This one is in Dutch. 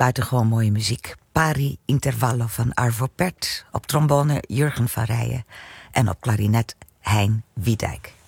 Buitengewoon mooie muziek. Pari Intervallo van Arvo Pärt. Op trombone Jurgen van Rijen. En op klarinet Hein Wiedijk.